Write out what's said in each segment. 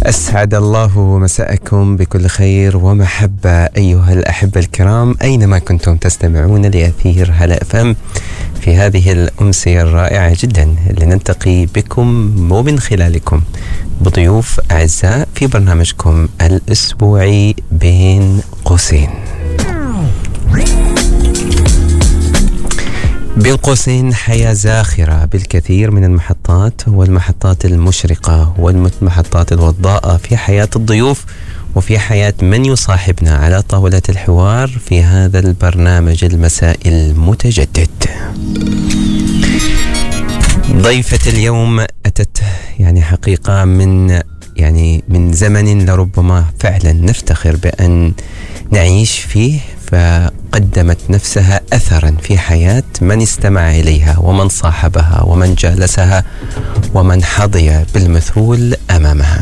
أسعد الله مساءكم بكل خير ومحبة أيها الأحبة الكرام أينما كنتم تستمعون لأثير هلا FM في هذه الأمسية الرائعة جدا اللي نلتقي بكم ومن خلالكم بضيوف أعزاء في برنامجكم الأسبوعي بين قوسين. بين قوسين حياة زاخرة بالكثير من المحطات والمحطات المشرقة والمحطات الوضاءة في حياة الضيوف وفي حياة من يصاحبنا على طاولة الحوار في هذا البرنامج المسائي المتجدد. ضيفة اليوم أتت حقيقة من زمن لربما فعلا نفتخر بأن نعيش فيه، فقدمت نفسها أثرا في حياة من استمع إليها ومن صاحبها ومن جالسها ومن حظي بالمثول أمامها.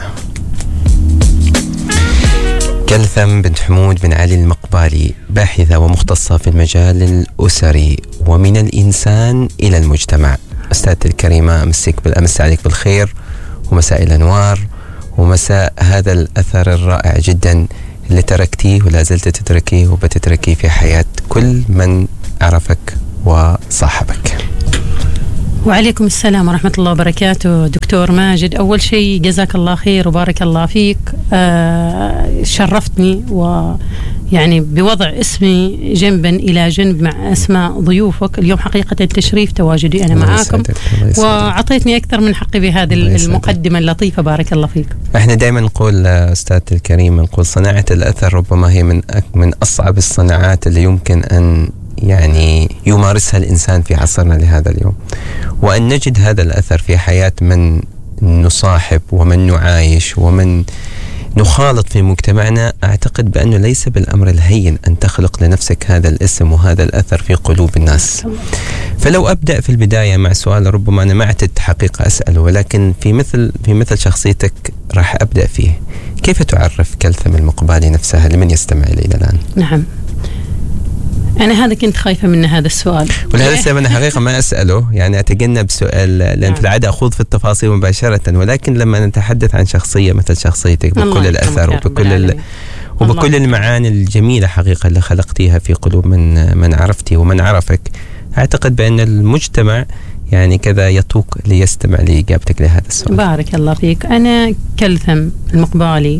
كلثم بنت حمود بن علي المقبالي، باحثة ومختصة في المجال الأسري ومن الإنسان إلى المجتمع. أستاذتي الكريمة، أمس عليك بالخير ومساء الأنوار ومساء هذا الأثر الرائع جدا اللي تركتيه ولا زلت تتركيه وبتتركيه في حياة كل من عرفك وصاحبك. وعليكم السلام ورحمة الله وبركاته. دكتور ماجد، أول شيء جزاك الله خير وبارك الله فيك. شرفتني بوضع اسمي جنبا إلى جنب مع أسماء ضيوفك اليوم. حقيقة تشريف تواجدي أنا معاكم، وعطيتني أكثر من حقي بهذه المقدمة اللطيفة. بارك الله فيك. احنا دائما نقول أستاذتي الكريمة، نقول صناعة الأثر ربما هي من أصعب الصناعات اللي يمكن أن يمارسها الإنسان في عصرنا لهذا اليوم، وأن نجد هذا الأثر في حياة من نصاحب ومن نعايش ومن نخالط في مجتمعنا. أعتقد بأنه ليس بالأمر الهين أن تخلق لنفسك هذا الاسم وهذا الأثر في قلوب الناس. فلو أبدأ في البداية مع سؤال ربما أنا ما اعتدت حقيقة أسأله، ولكن في مثل شخصيتك راح أبدأ فيه. كيف تعرف كلثم المقبالي نفسها لمن يستمع إلينا الآن؟ نعم، أنا هذا كنت خايفة من هذا السؤال، ولهذا السبب أنا حقيقة ما أسأله، أتجنب سؤال لأن في العادة أخوض في التفاصيل مباشرة، ولكن لما نتحدث عن شخصية مثل شخصيتك بكل الأثر وبكل المعاني الجميلة حقيقة اللي خلقتيها في قلوب من عرفتي ومن عرفك، أعتقد بأن المجتمع كذا يطوق ليستمع لإجابتك لهذا السؤال. بارك الله فيك. أنا كلثم المقبالي،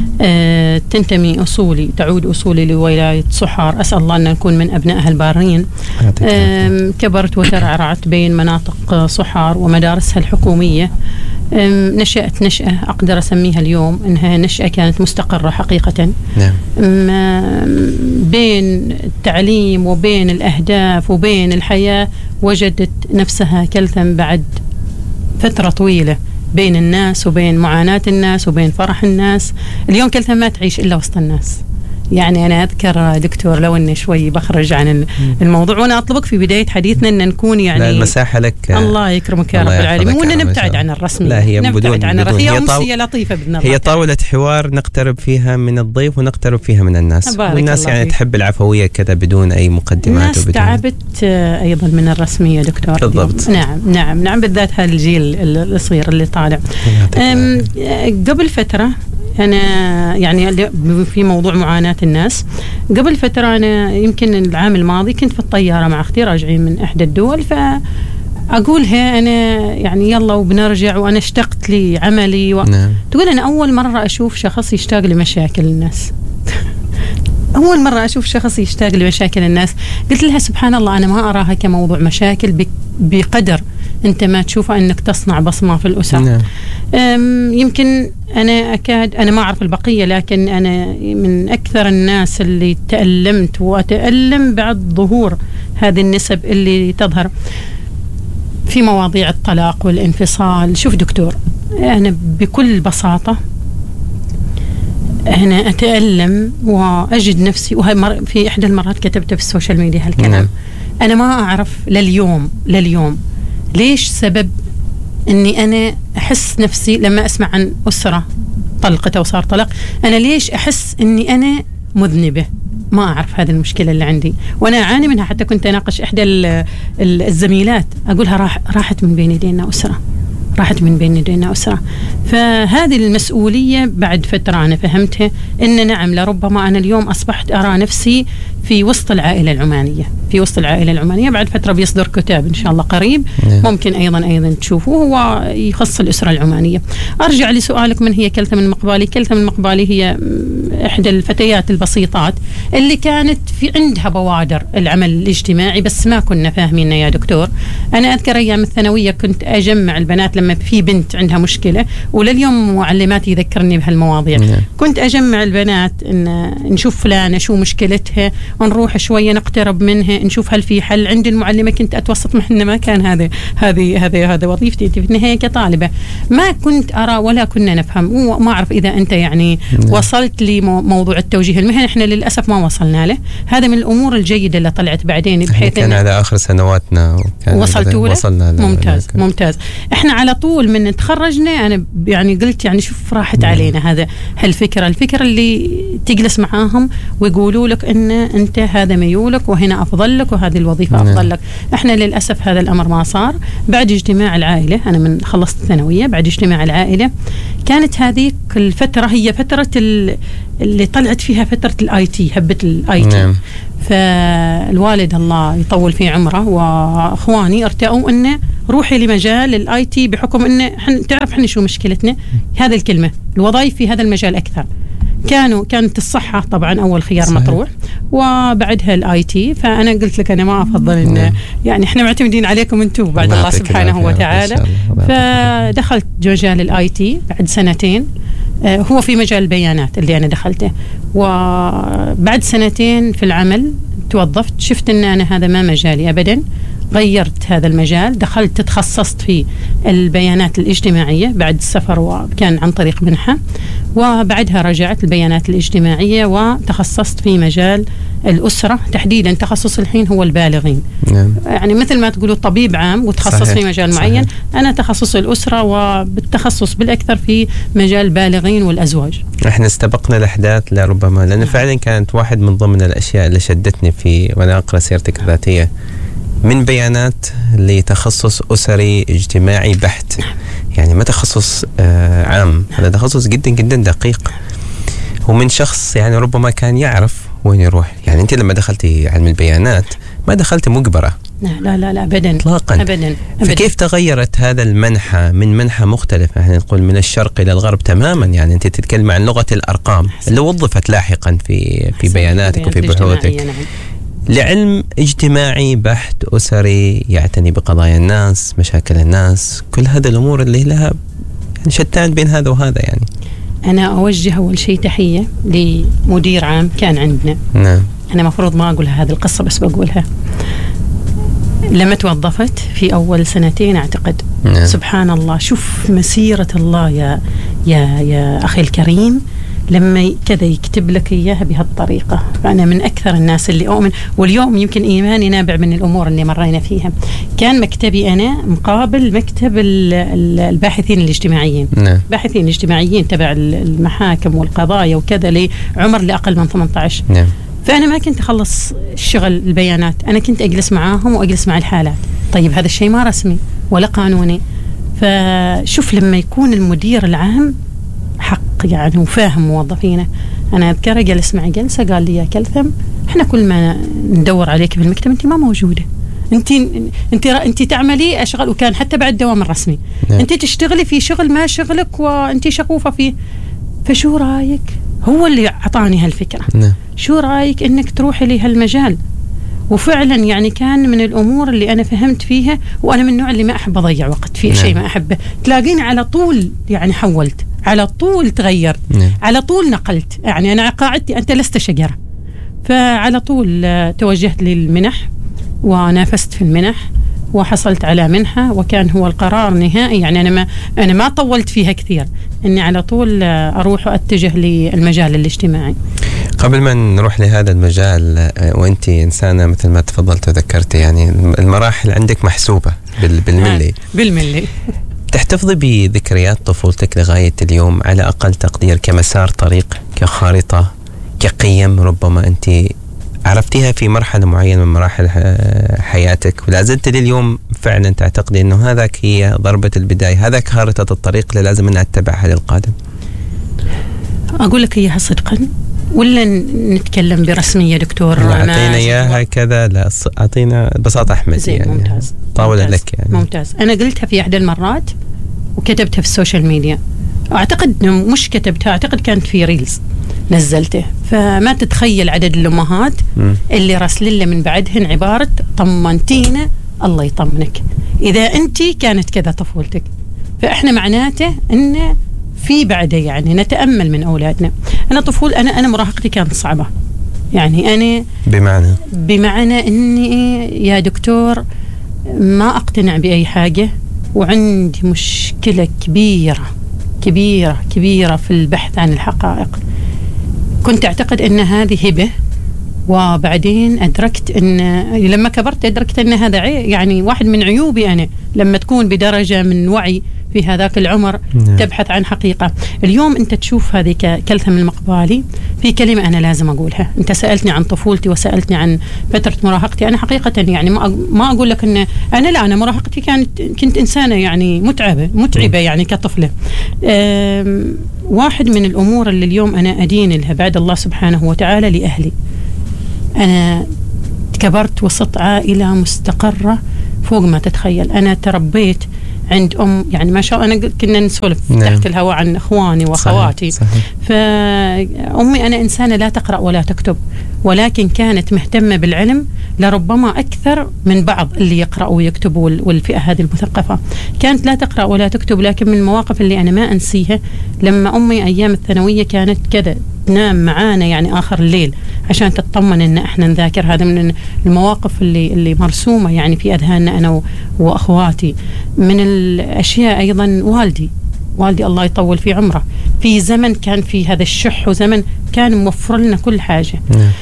تعود أصولي لولاية صحار. أسأل الله أن نكون من أبنائها البارين. كبرت وترعرعت بين مناطق صحار ومدارسها الحكومية. نشأت نشأة أقدر أسميها اليوم أنها نشأة كانت مستقرة حقيقة. نعم. بين التعليم وبين الأهداف وبين الحياة وجدت نفسها كلثم بعد فترة طويلة بين الناس وبين معاناة الناس وبين فرح الناس. اليوم كلثم ما تعيش إلا وسط الناس. أنا أذكر دكتور، لو أني شوي بخرج عن الموضوع، وأنا أطلبك في بداية حديثنا أن نكون لا، المساحة لك. الله يكرمك يا رب العالمين، وأن نبتعد عن الرسمية. لا، هي نبتعد عن الرسمية. هي أمسية لطيفة بإذن الله. هي طاولة حوار نقترب فيها من الضيف ونقترب فيها من الناس، والناس تحب العفوية كذا بدون أي مقدمات. الناس تعبت أيضا من الرسمية دكتور. بالضبط. نعم، بالذات هذا الجيل الصغير اللي طالع. قبل فترة أنا في موضوع معاناة الناس، قبل فترة أنا يمكن العام الماضي كنت في الطيارة مع أختي راجعين من إحدى الدول، فأقولها أنا يلا وبنرجع وأنا اشتقت لعملي نعم. تقول أنا أول مرة أشوف شخص يشتاق لمشاكل الناس. أول مرة أشوف شخص يشتاق لمشاكل الناس. قلت لها سبحان الله، أنا ما أراها كموضوع مشاكل بقدر أنت ما تشوفه أنك تصنع بصمة في الأسرة. نعم. يمكن أنا ما أعرف البقية، لكن أنا من أكثر الناس اللي تألمت وأتألم بعد ظهور هذه النسب اللي تظهر في مواضيع الطلاق والانفصال. شوف دكتور، أنا بكل بساطة أنا أتألم وأجد نفسي، وهي في إحدى المرات كتبت في السوشيال ميديا هالكلام. نعم. أنا ما أعرف لليوم ليش سبب أني أنا أحس نفسي لما أسمع عن أسرة طلقت أو صار طلاق، أنا ليش أحس أني أنا مذنبة؟ ما أعرف هذه المشكلة اللي عندي، وأنا أعاني منها. حتى كنت أناقش إحدى الزميلات أقولها راحت من بين يدينا أسرة، راحت من بين يدينا أسرة. فهذه المسؤولية بعد فترة أنا فهمتها إن نعم لربما أنا اليوم أصبحت أرى نفسي في وسط العائلة العمانية، في وسط العائلة العمانية. بعد فترة بيصدر كتاب إن شاء الله قريب ممكن أيضا تشوفوه، هو يخص الأسرة العمانية. أرجع لسؤالك من هي كلثم المقبالي. كلثم المقبالي هي إحدى الفتيات البسيطات اللي كانت في عندها بوادر العمل الاجتماعي بس ما كنا فاهمين يا دكتور. أنا أذكر أيام الثانوية كنت أجمع البنات لما في بنت عندها مشكلة، ولليوم معلماتي يذكرني بهالمواضيع. كنت أجمع البنات إن نشوف فلانة شو مشكلتها، نروح شوية نقترب منها نشوف هل في حل. عند المعلمة كنت أتوسط محنا، ما كان هذا وظيفتي في النهاية كطالبة. ما كنت أرى ولا كنا نفهم. وما أعرف إذا أنت يعني وصلت لموضوع التوجيه المهني. إحنا للأسف ما وصلنا له. هذا من الأمور الجيدة اللي طلعت بعدين، بحيث كان على آخر سنواتنا وصلنا ممتاز. إحنا على طول من تخرجنا أنا يعني قلت يعني شوف راحت علينا هذا الفكرة اللي تجلس معاهم ويقولوا لك إن أنت هذا ميولك وهنا أفضل لك وهذه الوظيفة أفضل لك. إحنا للأسف هذا الأمر ما صار. بعد اجتماع العائلة، أنا من خلصت الثانوية بعد اجتماع العائلة كانت هذيك الفترة هي فترة اللي طلعت فيها فترة الآي تي، هبة الآي تي. فالوالد الله يطول في عمره وأخواني ارتأوا أنه روحي لمجال الآي تي، بحكم أنه تعرف احنا شو مشكلتنا، هذا الكلمة الوظائف في هذا المجال أكثر. كانت الصحة طبعا أول خيار صحيح. مطروح، وبعدها الآي تي. فأنا قلت لك أنا ما أفضل إن يعني إحنا معتمدين عليكم أنتم بعد الله سبحانه وتعالى. فدخلت مجال الآي تي بعد سنتين. هو في مجال البيانات اللي أنا دخلته، وبعد سنتين في العمل توظفت، شفت أن أنا هذا ما مجالي أبدا. غيرت هذا المجال، دخلت تخصصت في البيانات الاجتماعية بعد السفر، وكان عن طريق منحة. وبعدها رجعت البيانات الاجتماعية وتخصصت في مجال الأسرة تحديدا. تخصص الحين هو البالغين. يعني مثل ما تقولوا طبيب عام وتخصص صحيح. في مجال معين. أنا تخصص الأسرة، وبالتخصص بالأكثر في مجال البالغين والأزواج. احنا استبقنا الأحداث لربما، لأن فعلا كانت واحد من ضمن الأشياء اللي شدتني في وأنا أقرأ سيرتك الذاتية، من بيانات لتخصص أسري اجتماعي بحت. يعني ما تخصص عام، هذا تخصص جدا جدا دقيق، ومن شخص يعني ربما كان يعرف وين يروح. يعني أنت لما دخلتي علم البيانات ما دخلت مجبرة، لا أبدا إطلاقا. أبدا. فكيف تغيرت هذا المنحى من منحى مختلف، احنا نقول من الشرق إلى الغرب تماما. يعني أنت تتكلم عن لغة الأرقام اللي وظفت لاحقا في بياناتك وفي بحوثك، لعلم اجتماعي بحت أسري يعتني بقضايا الناس، مشاكل الناس، كل هذه الأمور اللي لها يعني شتان بين هذا وهذا. يعني أنا أوجه أول شيء تحية لمدير عام كان عندنا. نعم. أنا مفروض ما أقولها هذه القصة بس بقولها. لما توظفت في أول سنتين أعتقد. نعم. سبحان الله، شوف مسيرة الله يا أخي الكريم، لما كذا يكتب لك إياها بهالطريقة. فأنا من أكثر الناس اللي أؤمن، واليوم يمكن إيماني نابع من الأمور اللي مرينا فيها. كان مكتبي أنا مقابل مكتب الباحثين الاجتماعيين. نعم. باحثين الاجتماعيين تبع المحاكم والقضايا وكذا، لعمر لأقل من 18. نعم. فأنا ما كنت أخلص الشغل البيانات، أنا كنت أجلس معاهم وأجلس مع الحالات. طيب هذا الشيء ما رسمي ولا قانوني. فشوف لما يكون المدير العام حق يعني وفاهم موظفينه. أنا أذكر جلس معي جلسة قال لي يا كلثم، إحنا كل ما ندور عليك في المكتب أنت ما موجودة، أنت تعملي أشغال، وكان حتى بعد الدوام الرسمي. نعم. أنت تشتغلي في شغل ما شغلك وأنت شغوفة فيه. فشو رأيك؟ هو اللي أعطاني هالفكرة. نعم. شو رأيك إنك تروحي لهالمجال؟ وفعلا يعني كان من الأمور اللي أنا فهمت فيها. وأنا من النوع اللي ما أحب أضيع وقت في شيء ما أحبه. تلاقيني على طول يعني حولت، على طول تغيرت، على طول نقلت. يعني أنا قاعدتي أنت لست شجرة. فعلى طول توجهت للمنح ونافست في المنح وحصلت على منحة، وكان هو القرار نهائي. يعني أنا ما طولت فيها كثير، إني على طول أروح وأتجه للمجال الاجتماعي. قبل ما نروح لهذا المجال، وأنت إنسانة مثل ما تفضلت وذكرت، يعني المراحل عندك محسوبة بالملي. بالملي. تحتفظي بذكريات طفولتك لغاية اليوم على أقل تقدير كمسار طريق، كخارطة، كقيم ربما أنت عرفتيها في مرحلة معينة من مراحل حياتك ولا زلت لليوم فعلا تعتقدي أنه هذاك هي ضربة البداية، هذاك خارطة الطريق اللي لازم أن أتبعها للقادم؟ أقول لك إياها صدقا ولا نتكلم برسمية دكتور؟ أعطينا إياها كذا، لا أعطينا ببساطة أحمد يعني. ممتاز. طاولة ممتاز. لك يعني. ممتاز. أنا قلتها في إحدى المرات وكتبتها في السوشيال ميديا، أعتقد مش كتبتها، أعتقد كانت في ريلز نزلته. فما تتخيل عدد الأمهات اللي راسلين له من بعدهن عبارة طمنتينا الله يطمنك إذا أنت كانت كذا طفولتك. فإحنا معناته إن في بعده يعني نتأمل من أولادنا. أنا مراهقتي كانت صعبة يعني. أنا بمعنى إني يا دكتور ما أقتنع بأي حاجة، وعندي مشكلة كبيرة كبيرة كبيرة في البحث عن الحقائق. كنت أعتقد أن هذه هبة، وبعدين أدركت أن لما كبرت أدركت أن هذا يعني واحد من عيوبي أنا، لما تكون بدرجة من وعي في هذاك العمر تبحث عن حقيقة. اليوم أنت تشوف هذه كلثم المقبالي في كلمة أنا لازم أقولها. أنت سألتني عن طفولتي وسألتني عن فترة مراهقتي. أنا حقيقة يعني ما أقول لك أن أنا مراهقتي كنت إنسانة يعني متعبة يعني كطفلة. واحد من الأمور اللي اليوم أنا أدين لها بعد الله سبحانه وتعالى لأهلي. أنا كبرت وسط عائلة مستقرة فوق ما تتخيل. أنا تربيت عند يعني ما شاء الله. أنا كنا نسولف تحت الهواء عن إخواني وأخواتي. صحيح. فأمي أنا إنسانة لا تقرأ ولا تكتب، ولكن كانت مهتمة بالعلم لربما أكثر من بعض اللي يقرأوا ويكتبوا والفئة هذه المثقفة. كانت لا تقرأ ولا تكتب، لكن من المواقف اللي أنا ما أنسيها لما أمي أيام الثانوية كانت كذا تنام معانا يعني آخر الليل عشان تطمن إن إحنا نذاكر. هذا من المواقف اللي مرسومة يعني في أذهاننا أنا وأخواتي. من الأشياء أيضا والدي الله يطول في عمره، في زمن كان في هذا الشح وزمن كان موفر لنا كل حاجة.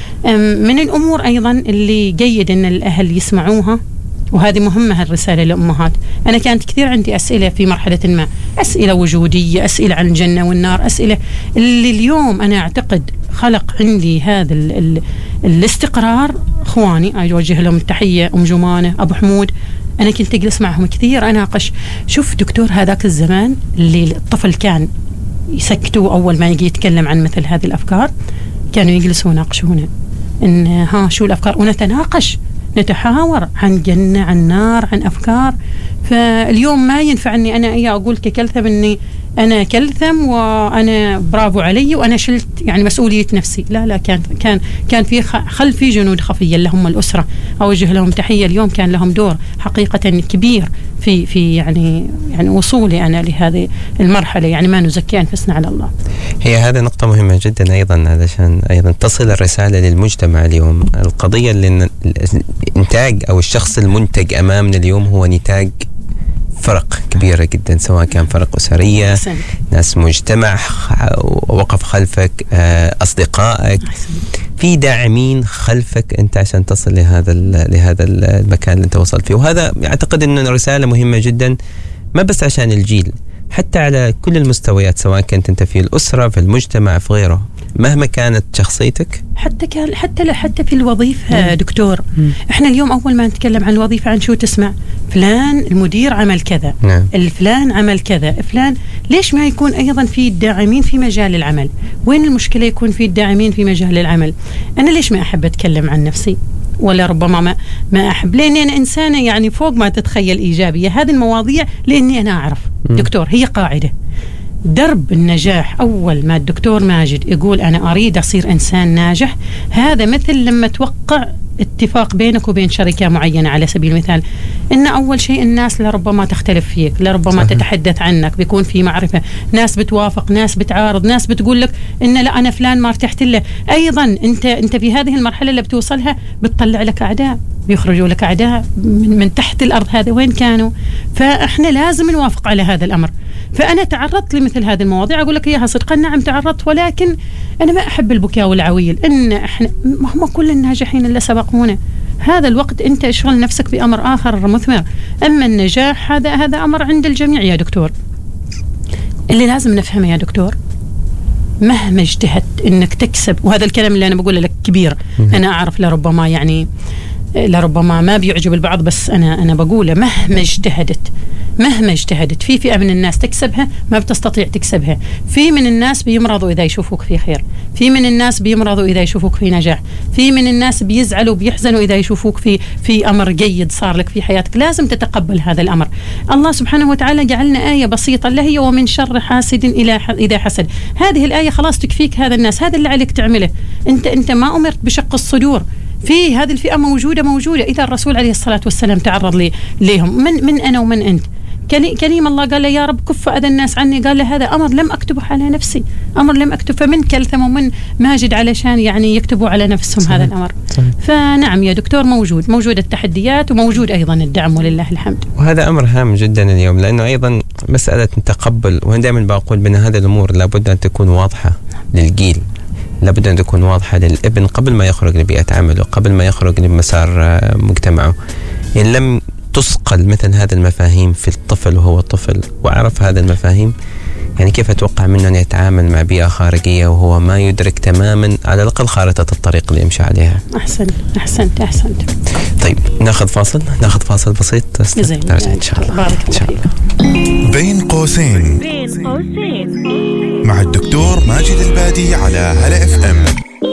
من الأمور أيضا اللي جيد إن الأهل يسمعوها، وهذه مهمة هالرسالة للأمهات. أنا كانت كثير عندي أسئلة في مرحلة ما، أسئلة وجودية، أسئلة عن الجنة والنار، أسئلة اللي اليوم أنا أعتقد خلق عندي هذا الاستقرار. إخواني أوجه لهم التحية، أم جمانة، أبو حمود، أنا كنت أجلس معهم كثير أناقش. شوف دكتور هذاك الزمان اللي الطفل كان يسكتوا أول ما يجي يتكلم عن مثل هذه الأفكار، كانوا يجلسوا يناقشونا إن شو الأفكار، ونتناقش نتحاور عن جنة عن نار عن أفكار. فاليوم ما ينفعني أنا أقول ككلثم إني أنا كلثم وأنا برافو علي وأنا شلت يعني مسؤولية نفسي. لا كان في خلفي جنود خفية اللي هم الأسرة، أوجه لهم تحية. اليوم كان لهم دور حقيقة كبير في يعني وصولي أنا لهذه المرحلة. يعني ما نزكي أنفسنا على الله. هي هذه نقطة مهمة جدا أيضا، علشان أيضا تصل الرسالة للمجتمع اليوم. القضية اللي الإنتاج أو الشخص المنتج أمامنا اليوم هو نتاج فرق كبيرة جدا، سواء كان فرق أسرية، ناس مجتمع وقف خلفك، أصدقائك، في داعمين خلفك أنت عشان تصل لهذا المكان اللي أنت وصلت فيه. وهذا أعتقد أنه رسالة مهمة جدا، ما بس عشان الجيل، حتى على كل المستويات، سواء كنت أنت في الأسرة في المجتمع في غيره، مهما كانت شخصيتك. حتى في الوظيفة دكتور. احنا اليوم أول ما نتكلم عن الوظيفة عن شو تسمع؟ فلان المدير عمل كذا، الفلان عمل كذا، فلان. ليش ما يكون أيضا في الداعمين في مجال العمل؟ وين المشكلة يكون في الداعمين في مجال العمل؟ أنا ليش ما أحب أتكلم عن نفسي؟ ولا ربما ما أحب، لأني أنا إنسانة يعني فوق ما تتخيل إيجابية. هذه المواضيع لأني أنا أعرف دكتور هي قاعدة درب النجاح. أول ما الدكتور ماجد يقول أنا أريد أصير إنسان ناجح، هذا مثل لما توقع اتفاق بينك وبين شركة معينة على سبيل المثال، إن أول شيء الناس لربما تختلف فيك، لربما تتحدث عنك، بيكون في معرفة، ناس بتوافق، ناس بتعارض، ناس بتقول لك إن لا أنا فلان ما ارتحت له. أيضا أنت في هذه المرحلة اللي بتوصلها بتطلع لك أعداء، بيخرجوا لك أعداء من تحت الأرض. هذا وين كانوا؟ فإحنا لازم نوافق على هذا الأمر. فأنا تعرضت لمثل هذه المواضيع، أقول لك إياها صدقا، نعم تعرضت، ولكن أنا ما أحب البكاء والعويل. إن إحنا ما هم كل الناجحين اللي سبقونا. هذا الوقت أنت اشغل نفسك بأمر آخر مثمر. أما النجاح هذا أمر عند الجميع يا دكتور. اللي لازم نفهمه يا دكتور مهما اجتهدت انك تكسب، وهذا الكلام اللي انا بقوله لك كبير، انا اعرف لربما يعني لربما ما بيعجب البعض، بس انا بقوله مهما اجتهدت في فئة من الناس تكسبها ما بتستطيع تكسبها. في من الناس بيمرضوا إذا يشوفوك في خير، في من الناس بيمرضوا إذا يشوفوك في نجاح، في من الناس بيزعلوا وبيحزنوا إذا يشوفوك في أمر جيد صار لك في حياتك. لازم تتقبل هذا الأمر. الله سبحانه وتعالى جعلنا آية بسيطة اللي هي ومن شر حاسد إذا حسد. هذه الآية خلاص تكفيك هذا الناس، هذا اللي عليك تعمله. أنت ما أمرت بشق الصدور. في هذه الفئة موجودة. إذا الرسول عليه الصلاة والسلام تعرض ليهم، من أنا ومن أنت. كريم الله قال له يا رب كف أذى الناس عني، قال له هذا أمر لم أكتبه على نفسي، أمر لم أكتب. فمن كلثم ومن ماجد علشان يعني يكتبوا على نفسهم صحيح. هذا الأمر صحيح. فنعم يا دكتور موجود التحديات وموجود أيضا الدعم ولله الحمد. وهذا أمر هام جدا اليوم، لأنه أيضا مسألة تقبل. وأنا دائما بقول بأن هذه الأمور لابد أن تكون واضحة للجيل، لابد أن تكون واضحة للابن قبل ما يخرج لبيئة عمله، قبل ما يخرج لمسار مجتمعه. إن لم تسقل مثل هذه المفاهيم في الطفل وهو طفل وعرف هذه المفاهيم، يعني كيف أتوقع منه أن يتعامل مع بيئة خارجية وهو ما يدرك تماما على الأقل خارطة الطريق اللي يمشي عليها. أحسنت. طيب ناخذ فاصل بسيط، نرجع إن شاء الله. بارك الله فيك. بين قوسين مع الدكتور ماجد البادي على هلا اف ام.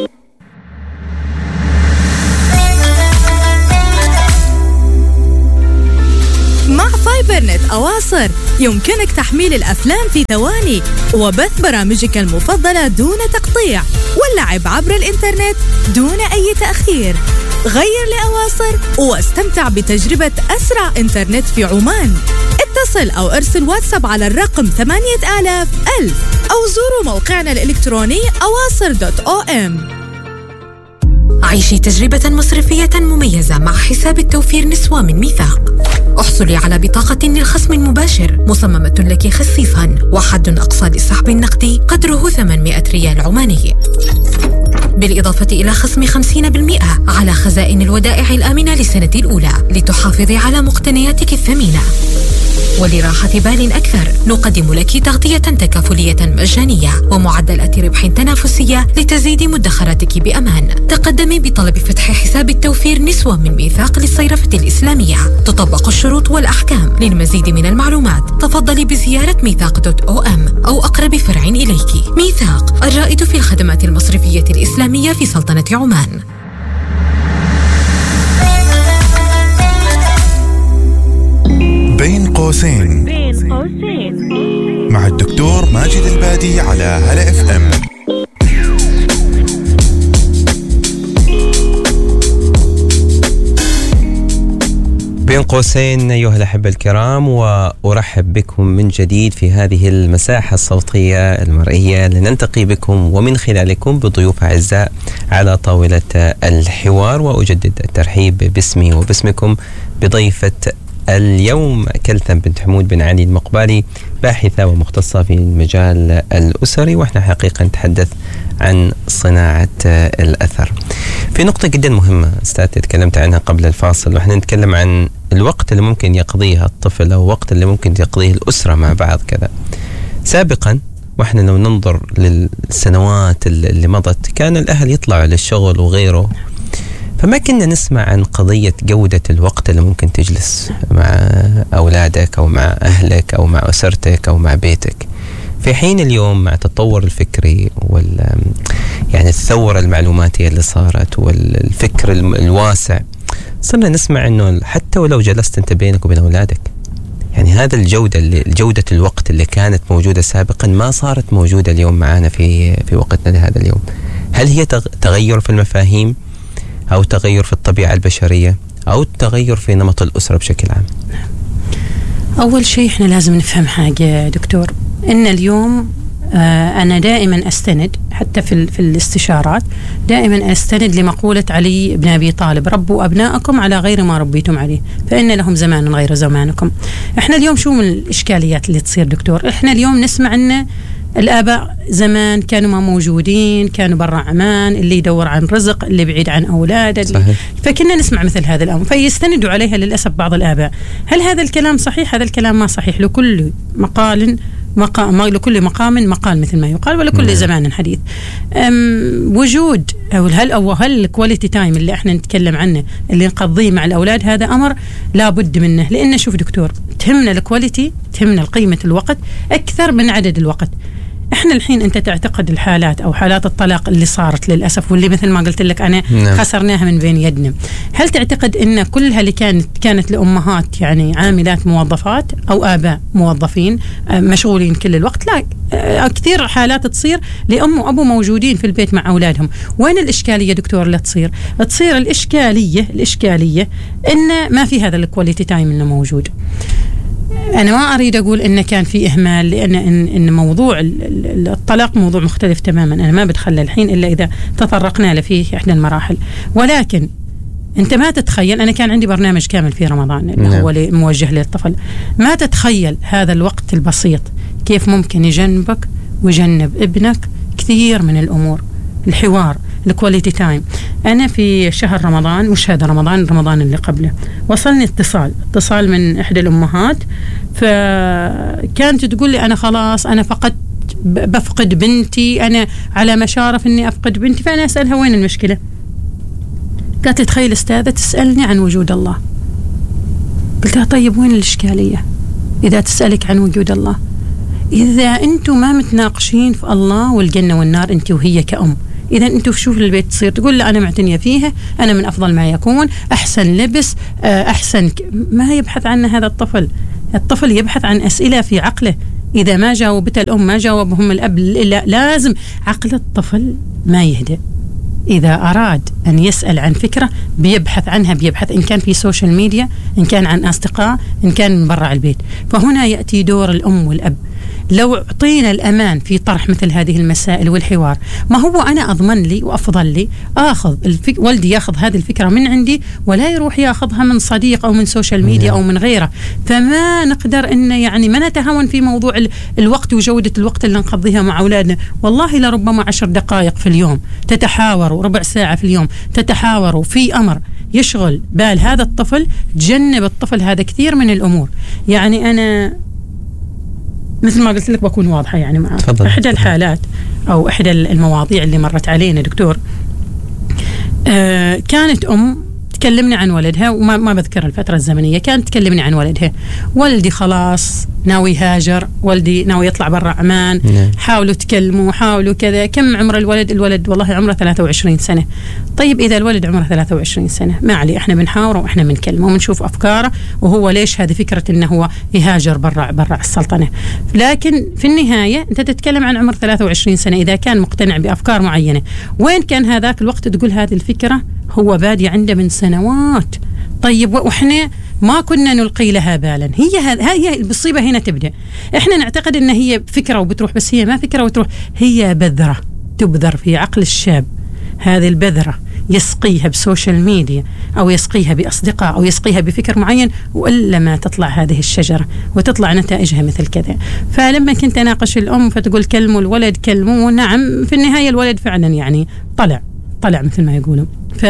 مع فايبرنت أواصر يمكنك تحميل الأفلام في ثواني وبث برامجك المفضلة دون تقطيع واللعب عبر الإنترنت دون أي تأخير. غير لأواصر واستمتع بتجربة أسرع إنترنت في عمان. اتصل أو ارسل واتساب على الرقم 8000 أو زوروا موقعنا الإلكتروني أواصر.om. عيشي تجربة مصرفية مميزة مع حساب التوفير نسوة من ميثاق. احصلي على بطاقة للخصم المباشر مصممة لك خصيصا، وحد أقصى للسحب النقدي قدره 800 ريال عماني، بالإضافة إلى خصم 50% على خزائن الودائع الآمنة للسنة الأولى لتحافظي على مقتنياتك الثمينة. ولراحة بال أكثر نقدم لك تغطية تكافلية مجانية ومعدلات ربح تنافسية لتزيد مدخراتك بأمان. تقدمي بطلب فتح حساب التوفير نسوة من ميثاق للصيرفة الإسلامية. تطبق الشروط والأحكام. للمزيد من المعلومات تفضلي بزيارة ميثاق.om أو أقرب فرع إليك. ميثاق، الرائد في الخدمات المصرفية الإسلامية في سلطنة عمان. بين قوسين مع الدكتور ماجد البادي على هلا اف ام. بين قوسين أيها الأحبة الكرام، وأرحب بكم من جديد في هذه المساحة الصوتية المرئية لنلتقي بكم ومن خلالكم بضيوف أعزاء على طاولة الحوار. وأجدد الترحيب باسمي وباسمكم بضيفة اليوم كلثم بنت حمود بن علي المقبالي، باحثة ومختصة في المجال الأسري، وإحنا حقيقة نتحدث عن صناعة الأثر. في نقطة جدا مهمة أستاذ تكلمت عنها قبل الفاصل، وإحنا نتكلم عن الوقت اللي ممكن يقضيه الطفل أو وقت اللي ممكن يقضيه الأسرة مع بعض كذا. سابقا وإحنا لو ننظر للسنوات اللي مضت كان الأهل يطلعوا للشغل وغيره، فما كنا نسمع عن قضية جودة الوقت اللي ممكن تجلس مع أولادك أو مع أهلك أو مع أسرتك أو مع بيتك. في حين اليوم مع التطور الفكري يعني الثورة المعلوماتية اللي صارت والفكر الواسع، صرنا نسمع إنه حتى ولو جلست أنت بينك وبين أولادك، يعني هذا جودة الوقت اللي كانت موجودة سابقا ما صارت موجودة اليوم معنا في وقتنا لهذا اليوم. هل هي تغير في المفاهيم أو تغير في الطبيعة البشرية أو تغير في نمط الأسرة بشكل عام؟ أول شيء إحنا لازم نفهم حاجة دكتور، إن اليوم أنا دائما أستند حتى في الاستشارات دائما أستند لمقولة علي بن أبي طالب: ربوا أبناءكم على غير ما ربيتم عليه فإن لهم زمان غير زمانكم. إحنا اليوم شو من الإشكاليات اللي تصير دكتور؟ إحنا اليوم نسمع أن الآباء زمان كانوا ما موجودين، كانوا برا عمان، اللي يدور عن رزق، اللي بعيد عن أولاده، فكنا نسمع مثل هذا الأمر فيستندوا عليها للأسف بعض الآباء. هل هذا الكلام صحيح؟ هذا الكلام ما صحيح. لكل مقال لكل مقام مقال مثل ما يقال، ولكل زمان حديث. وجود هل الكواليتي تايم اللي احنا نتكلم عنه اللي نقضيه مع الأولاد هذا أمر لابد منه، لأن شوف دكتور، تهمنا الكواليتي، تهمنا قيمة الوقت أكثر من عدد الوقت. احنا الحين انت تعتقد الحالات او حالات الطلاق اللي صارت للاسف، واللي مثل ما قلت لك انا خسرناها من بين يدنا، هل تعتقد ان كلها اللي كانت لامهات يعني عاملات موظفات او اباء موظفين مشغولين كل الوقت؟ لا، كثير حالات تصير لام وابو موجودين في البيت مع اولادهم. وين الاشكاليه دكتور اللي تصير الاشكاليه ان ما في هذا الكواليتي تايم انه موجود. أنا ما أريد أقول إن كان في إهمال، لأن إن موضوع الطلاق موضوع مختلف تماما، أنا ما بدخل الحين إلا إذا تطرقنا له في إحدى المراحل. ولكن أنت ما تتخيل، أنا كان عندي برنامج كامل في رمضان اللي هو موجه للطفل، ما تتخيل هذا الوقت البسيط كيف ممكن يجنبك ويجنب ابنك كثير من الأمور. الحوار، الكواليتي تايم. أنا في شهر رمضان، مش هذا رمضان اللي قبله، وصلني اتصال من إحدى الأمهات، فكانت تقول لي أنا خلاص أنا بفقد بنتي، أنا على مشارف إني أفقد بنتي. فأنا أسألها وين المشكلة؟ قالت لي تخيل أستاذة تسألني عن وجود الله. قلت لها طيب وين الإشكالية إذا تسألك عن وجود الله؟ إذا أنتم ما متناقشين في الله والجنة والنار أنت وهي كأم، إذا أنتوا شوف البيت تصير تقول لا أنا معتنية فيها، أنا من أفضل ما يكون، أحسن لبس، أحسن ما يبحث عنه هذا الطفل يبحث عن أسئلة في عقله. إذا ما جاوبته الأم ما جاوبهم الأب، لازم عقل الطفل ما يهدأ. إذا أراد أن يسأل عن فكرة بيبحث عنها، إن كان في سوشيال ميديا، إن كان عن أصدقاء، إن كان من برا البيت. فهنا يأتي دور الأم والأب. لو أعطينا الأمان في طرح مثل هذه المسائل والحوار، ما هو أنا أضمن لي وأفضل لي أخذ والدي يأخذ هذه الفكرة من عندي، ولا يروح يأخذها من صديق أو من سوشيال ميديا أو من غيره. فما نقدر إن يعني ما نتهاون في موضوع الوقت وجودة الوقت اللي نقضيها مع أولادنا. والله لربما 10 دقائق في اليوم تتحاوروا، ربع ساعة في اليوم تتحاوروا في أمر يشغل بال هذا الطفل، تجنب الطفل هذا كثير من الأمور. يعني أنا مثل ما قلت لك بكون واضحة يعني معك. إحدى الحالات أو إحدى المواضيع اللي مرت علينا دكتور، كانت تكلمني عن ولدها، وما بذكر الفترة الزمنية، كانت تكلمني عن ولدها. ولدي خلاص ناوي هاجر، ولدي ناوي يطلع برا عمان، حاولوا تكلموا، حاولوا كذا. كم عمر الولد والله عمره 23 سنة. طيب إذا الولد عمره 23 سنة ما عليه، إحنا بنحاوره وإحنا بنكلمه وبنشوف أفكاره، وهو ليش هذه فكرة إنه هو يهاجر برا السلطنة. لكن في النهاية أنت تتكلم عن عمر 23 سنة، إذا كان مقتنع بأفكار معينة، وين كان هذاك الوقت تقول هذه الفكرة هو بادي عنده من سنوات. طيب وإحنا ما كنا نلقي لها بالا. هي المصيبة هنا تبدأ. إحنا نعتقد إن هي فكرة وبتروح، بس هي ما فكرة وتروح، هي بذرة تبذر في عقل الشاب. هذه البذرة يسقيها بسوشيال ميديا أو يسقيها بأصدقاء أو يسقيها بفكر معين، وإلا ما تطلع هذه الشجرة وتطلع نتائجها مثل كذا. فلما كنت أناقش الأم فتقول كلموا الولد، كلموه، نعم في النهاية الولد فعلا يعني طلع مثل ما يقولوا.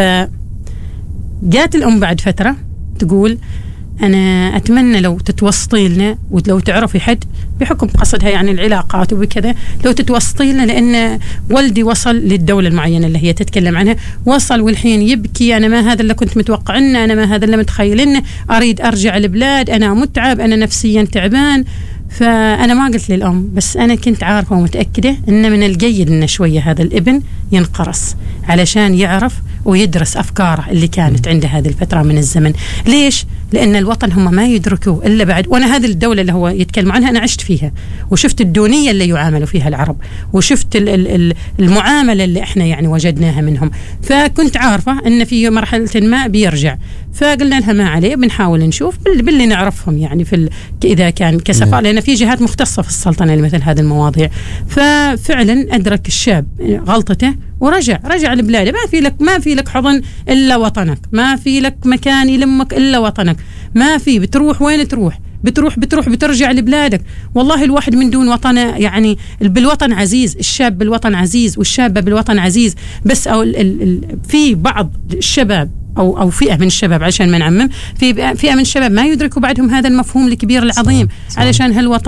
فجات الأم بعد فترة تقول أنا أتمنى لو تتوسطي لنا، ولو تعرفي حد بحكم قصدها يعني العلاقات وبكذا، لو تتوسطي لنا، لأن والدي وصل للدولة المعينة اللي هي تتكلم عنها، وصل والحين يبكي، أنا ما هذا اللي كنت متوقعنا، أنا ما هذا اللي متخيلنا، أريد أرجع البلاد، أنا متعب، أنا نفسيا تعبان. فأنا ما قلت للأم، بس أنا كنت عارفة ومتأكدة أن من الجيد أن شوية هذا الابن ينقرص علشان يعرف ويدرس أفكاره اللي كانت عنده هذه الفترة من الزمن. ليش؟ لأن الوطن هم ما يدركوا إلا بعد. وأنا هذه الدولة اللي هو يتكلم عنها أنا عشت فيها، وشفت الدونية اللي يعاملوا فيها العرب، وشفت المعاملة اللي إحنا يعني وجدناها منهم. فكنت عارفة أن في مرحلة ما بيرجع. فقلنا لها ما عليه، بنحاول نشوف باللي نعرفهم يعني إذا كان كسفارة، لأن في جهات مختصة في السلطنة لمثل هذه المواضيع. ففعلا أدرك الشاب غلطته ورجع لبلاده. ما في لك حضن إلا وطنك، ما في لك مكان يلمك إلا وطنك، ما في. بتروح وين تروح؟ بترجع لبلادك. والله الواحد من دون وطن يعني بالوطن عزيز، الشاب بالوطن عزيز والشابة بالوطن عزيز. بس في بعض الشباب أو فئة من الشباب، عشان ما نعمم، في فئة من الشباب ما يدركوا بعدهم هذا المفهوم الكبير العظيم. علشان هالوطن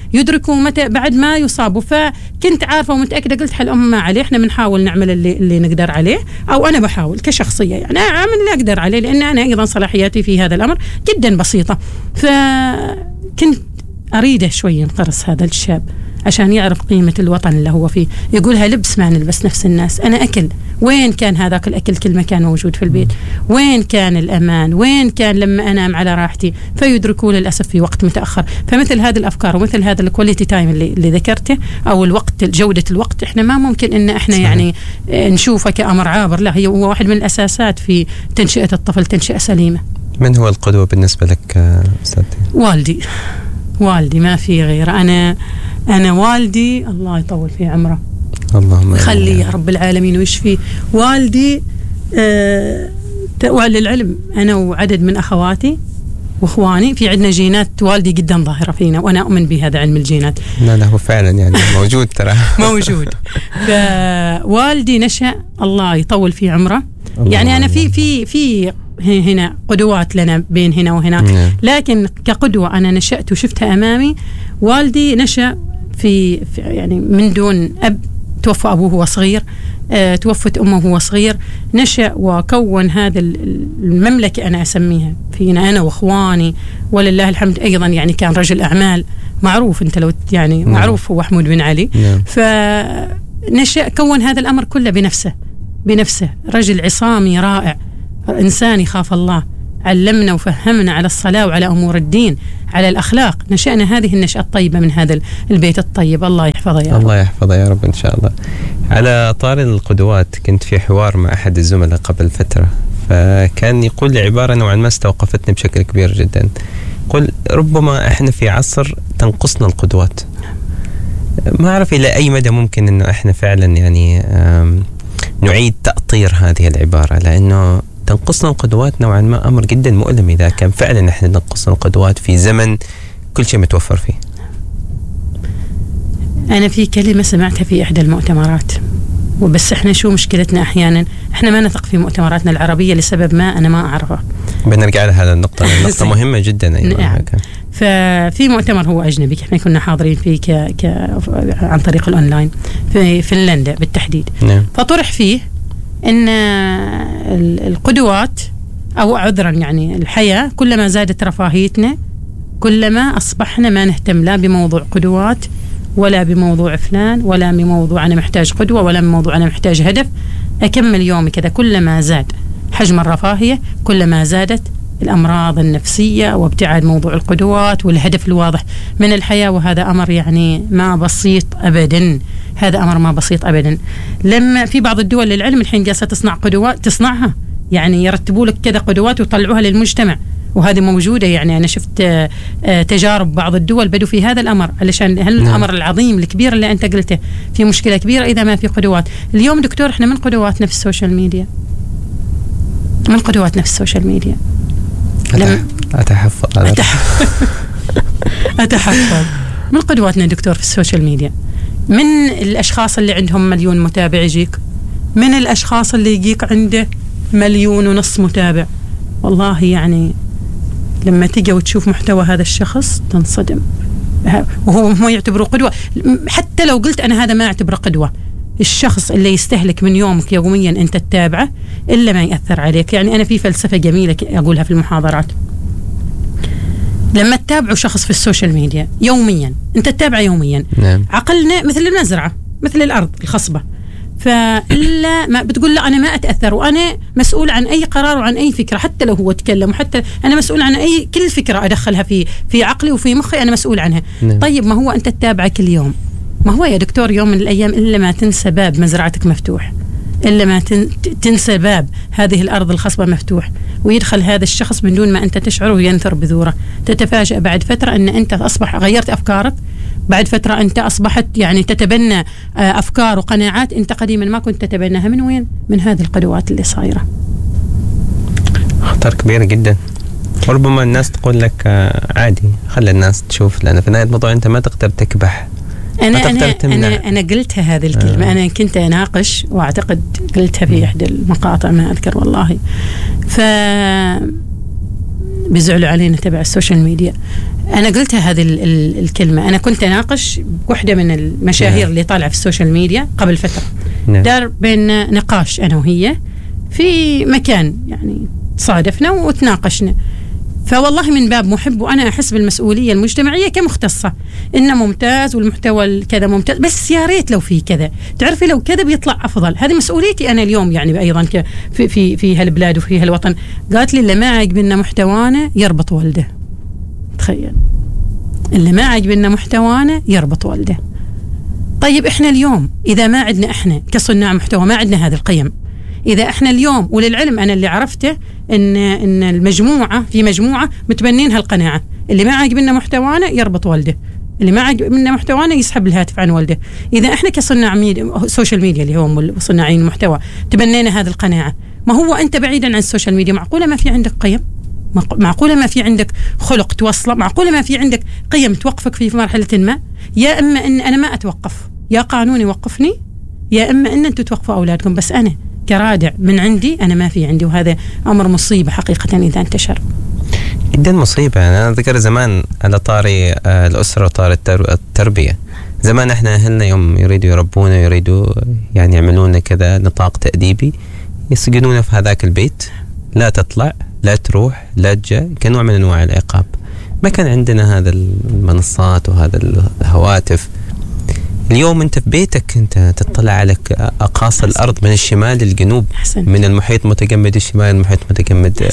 يدركوا متى بعد ما يصابوا. فكنت عارفة ومتأكدة، قلت حل ما عليه، احنا بنحاول نعمل اللي نقدر عليه، أو أنا بحاول كشخصية يعني أعمل اللي أقدر عليه، لأن أنا أيضا صلاحياتي في هذا الأمر جدا بسيطة. فكنت أريده شوي ينقرص هذا الشاب عشان يعرف قيمة الوطن اللي هو فيه. يقولها لبس ما نلبس نفس الناس. أنا أكل، وين كان هذاك الأكل كل ما كان موجود في البيت؟ وين كان الأمان؟ وين كان لما أنام على راحتي؟ فيدركوا للأسف في وقت متأخر. فمثل هذه الأفكار ومثل هذا الكواليتي تايم اللي ذكرته، أو الوقت، جودة الوقت، إحنا ما ممكن إن إحنا صحيح. يعني نشوفه كأمر عابر، لا، هو واحد من الأساسات في تنشئة الطفل تنشئة سليمة. من هو القدوة بالنسبة لك أستاذتي؟ والدي ما في غير. أنا والدي الله يطول في عمره، اللهم خليه يا رب العالمين ويشفيه. والدي وللعلم أنا وعدد من أخواتي وإخواني في عندنا جينات والدي جدا ظاهرة فينا، وأنا أؤمن بهذا علم الجينات. لا هو فعلا يعني موجود ترى موجود. فوالدي نشأ الله يطول في عمره. يعني أنا في هنا قدوات لنا بين هنا وهناك، لكن كقدوة أنا نشأت وشفتها أمامي. والدي نشأ في يعني من دون أب، توفى أبوه وهو صغير، توفت أمه وهو صغير، نشأ وكون هذا المملكة أنا أسميها فينا أنا وإخواني، ولله الحمد. أيضا يعني كان رجل أعمال معروف، أنت لو يعني معروف هو أحمد بن علي. فنشأ كون هذا الأمر كله بنفسه. رجل عصامي رائع، إنسان يخاف الله، علمنا وفهمنا على الصلاة وعلى أمور الدين، على الأخلاق. نشأنا هذه النشأة الطيبة من هذا البيت الطيب. الله يحفظه يا رب. الله يحفظه يا رب إن شاء الله. على طار القدوات، كنت في حوار مع أحد الزملاء قبل فترة، فكان يقول لي عبارة نوعا ما استوقفتني بشكل كبير جدا. يقول ربما إحنا في عصر تنقصنا القدوات. ما أعرف إلى أي مدى ممكن إنه إحنا فعلا يعني نعيد تأطير هذه العبارة، لأنه تنقصنا القدوات نوعا ما أمر جدا مؤلم إذا كان فعلا إحنا ننقصنا القدوات في زمن كل شيء متوفر فيه. أنا في كلمة سمعتها في إحدى المؤتمرات، وبس إحنا شو مشكلتنا أحيانا إحنا ما نثق في مؤتمراتنا العربية لسبب ما أنا ما أعرفه. بنرجع لهذا النقطة مهمة جدا. نعم. ففي مؤتمر هو أجنبي إحنا كنا حاضرين فيه عن طريق الأونلاين في فنلندا بالتحديد. نعم. فطرح فيه إن القدوات أو عذرا يعني الحياة، كلما زادت رفاهيتنا كلما أصبحنا ما نهتم لا بموضوع قدوات ولا بموضوع فلان ولا بموضوع أنا محتاج قدوة ولا بموضوع أنا محتاج هدف. أكمل يومي كذا. كلما زاد حجم الرفاهية كلما زادت الأمراض النفسية وابتعاد موضوع القدوات والهدف الواضح من الحياة. وهذا أمر يعني ما بسيط أبدا، هذا أمر ما بسيط أبدا. لما في بعض الدول للعلم الحين جالسة تصنع قدوات، تصنعها يعني يرتبوا لك كذا قدوات ويطلعوها للمجتمع، وهذه موجودة. يعني أنا شفت تجارب بعض الدول بدوا في هذا الأمر علشان الأمر العظيم الكبير اللي أنت قلته. في مشكلة كبيرة إذا ما في قدوات. اليوم دكتور إحنا من قدواتنا في السوشيال ميديا، من قدواتنا في السوشيال ميديا أتحفظ من قدواتنا دكتور في السوشيال ميديا، من الأشخاص اللي عندهم 1,000,000 متابع يجيك، من الأشخاص اللي يجيك عنده 1,500,000 متابع. والله يعني لما تيجي وتشوف محتوى هذا الشخص تنصدم، وهو ما يعتبره قدوة. حتى لو قلت أنا هذا ما أعتبره قدوة، الشخص اللي يستهلك من يومك يوميا أنت تتابعه إلا ما يأثر عليك. يعني أنا في فلسفة جميلة أقولها في المحاضرات، لما تتابعوا شخص في السوشيال ميديا يوميا، أنت تتابعه يوميا. نعم. عقلنا مثل المزرعة، مثل الأرض الخصبة، فإلا ما بتقول لا أنا ما أتأثر، وأنا مسؤول عن أي قرار وعن أي فكرة، حتى لو هو تكلم، وحتى أنا مسؤول عن أي كل فكرة أدخلها في عقلي وفي مخي، أنا مسؤول عنها. نعم. طيب ما هو أنت تتابعه كل يوم، ما هو يا دكتور يوم من الأيام إلا ما تنسى باب مزرعتك مفتوح، إلا ما تنسى باب هذه الأرض الخصبة مفتوح، ويدخل هذا الشخص من دون ما أنت تشعر وينثر بذوره. تتفاجأ بعد فترة أن أنت أصبح غيرت أفكارك، بعد فترة أنت أصبحت يعني تتبنى أفكار وقناعات أنت قديما ما كنت تتبناها. من وين؟ من هذه القدوات اللي صايرة. خطر كبير جدا. وربما الناس تقول لك عادي خلي الناس تشوف، لأن في نهاية الموضوع أنت ما تقدر تكبح. أنا قلتها هذه الكلمة. أنا كنت أناقش وأعتقد قلتها في إحدى المقاطع ما أذكر والله. بيزعلوا علينا تبع السوشيال ميديا. أنا قلتها هذه الكلمة. أنا كنت أناقش واحدة من المشاهير اللي طالعة في السوشيال ميديا قبل فترة. دار بين نقاش أنا وهي في مكان، يعني تصادفنا وتناقشنا. فوالله من باب محب، وأنا أحس بالمسؤولية المجتمعية كمختصة إنه ممتاز والمحتوى كذا ممتاز، بس يا ريت لو في كذا، تعرفي لو كذا بيطلع أفضل. هذه مسؤوليتي أنا اليوم يعني أيضا في هالبلاد وفي هالوطن. قالت لي اللي ما عجبنا محتوانا يربط والده. تخيل، اللي ما عجبنا محتوانا يربط والده. طيب إحنا اليوم إذا ما عندنا إحنا كصناع محتوى ما عندنا هذه القيم، إذا إحنا اليوم، وللعلم أنا اللي عرفته إن المجموعة في مجموعة متبنين هالقناعة، اللي ما عاجبنا محتوانا يربط والده، اللي ما عاجبنا محتوانا يسحب الهاتف عن والده. إذا إحنا كصناع سوشيال ميديا اللي هم صناعين المحتوى تبنينا هذه القناعة، ما هو أنت بعيدا عن السوشيال ميديا معقولة ما في عندك قيم؟ معقولة ما في عندك خلق توصله؟ معقولة ما في عندك قيم توقفك في مرحلة ما؟ يا إما إن أنا ما أتوقف، يا قانون يوقفني، يا إما إن أنتوا توقفوا أولادكم. بس أنا كرادع من عندي أنا ما في عندي، وهذا أمر مصيبة حقيقة إذا انتشر. جدا مصيبة. أنا أذكر زمان على طاري الأسرة وطاري التربية، زمان إحنا أهلنا يوم يريدوا يربونا يريدوا يعني يعملون كذا نطاق تأديبي، يسجنونا في هذاك البيت، لا تطلع لا تروح لا تجا، كنوع من أنواع العقاب. ما كان عندنا هذا المنصات وهذا الهواتف. اليوم أنت في بيتك أنت تطلع على أقاصي الأرض من الشمال للجنوب، من المحيط متجمد الشمال المحيط متجمد.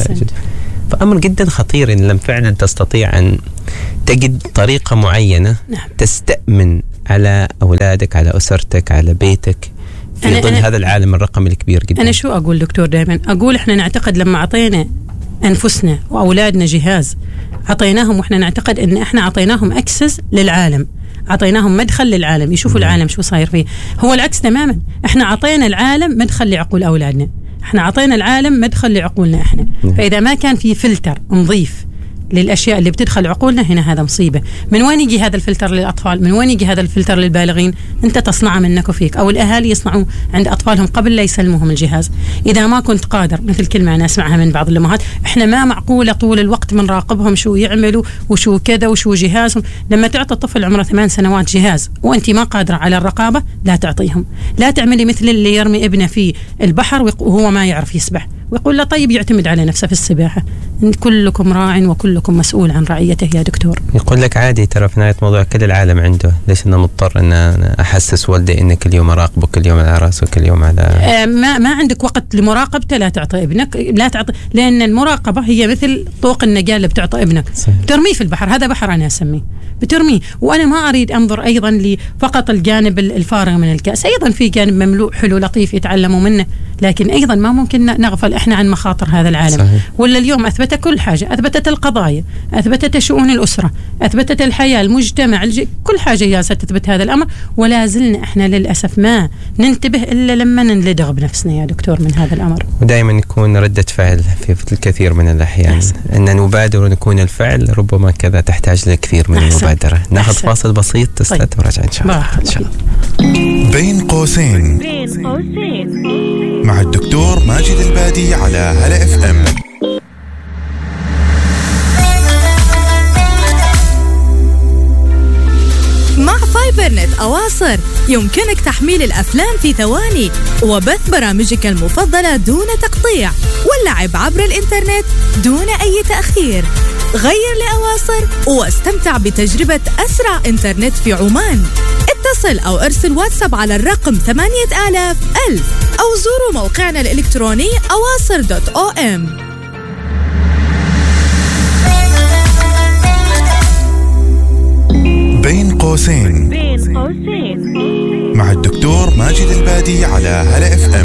فأمر جدا خطير إن لم فعلا تستطيع أن تجد طريقة معينة تستأمن على أولادك، على أسرتك، على بيتك في ظل هذا العالم الرقمي الكبير جدا. أنا شو أقول دكتور؟ دائما أقول إحنا نعتقد لما عطينا أنفسنا وأولادنا جهاز عطيناهم، وإحنا نعتقد إن إحنا عطيناهم أكسس للعالم، عطيناهم مدخل للعالم يشوفوا العالم شو صاير فيه. هو العكس تماما، إحنا عطينا العالم مدخل لعقول أولادنا، إحنا عطينا العالم مدخل لعقولنا إحنا. فإذا ما كان في فلتر نظيف للأشياء اللي بتدخل عقولنا، هنا هذا مصيبة. من وين يجي هذا الفلتر للأطفال؟ من وين يجي هذا الفلتر للبالغين؟ أنت تصنعه منك وفيك، أو الأهالي يصنعوا عند أطفالهم قبل لا يسلموهم الجهاز. إذا ما كنت قادر، مثل كلمة أنا أسمعها من بعض الأمهات، إحنا ما معقولة طول الوقت بنراقبهم شو يعملوا وشو كذا وشو جهازهم. لما تعطي طفل عمره 8 سنوات جهاز وأنت ما قادرة على الرقابة، لا تعطيهم. لا تعملي مثل اللي يرمي ابنه في البحر وهو ما يعرف يسبح ويقول له طيب يعتمد على نفسه في السباحة. كلكم راع وكلكم مسؤول عن رعيته يا دكتور. يقول لك عادي ترى في نهاية موضوع كل العالم عنده، ليش أنا مضطر أن أحسس والدي إن كل يوم أراقبه، كل يوم على رأسه، كل يوم على ما عندك وقت لمراقبته. لا تعطي ابنك، لا تعطي، لأن المراقبة هي مثل طوق النجاة اللي بتعطي ابنك. ترميه في البحر، هذا بحر أنا أسميه، بترميه. وأنا ما أريد أنظر أيضا لفقط الجانب الفارغ من الكأس، أيضا في جانب مملوء حلو لطيف يتعلموا منه، لكن أيضا ما ممكن نغفل إحنا عن مخاطر هذا العالم. صحيح. ولا اليوم أثبت كل حاجة، أثبتت القضايا، أثبتت شؤون الأسرة، أثبتت الحياة، المجتمع، كل حاجة جالسة تثبت هذا الأمر، ولا زلنا إحنا للأسف ما ننتبه إلا لما نلدغ بنفسنا يا دكتور من هذا الأمر. ودائما يكون ردة فعل في الكثير من الأحيان. أن نبادر ونكون الفعل، ربما كذا تحتاج للكثير من المبادرة. ناخذ فاصل بسيط تستد ورجع إن شاء الله. إن شاء الله. بين قوسين مع الدكتور ماجد البادي على هلا اف ام. مع فايبرنت أواصر يمكنك تحميل الأفلام في ثواني وبث برامجك المفضلة دون تقطيع واللعب عبر الإنترنت دون أي تأخير. غير لأواصر واستمتع بتجربة أسرع إنترنت في عمان. اتصل أو ارسل واتساب على الرقم 8000 أو زوروا موقعنا الإلكتروني awasr.om. بين قوسين مع الدكتور ماجد البادي على هلا اف ام.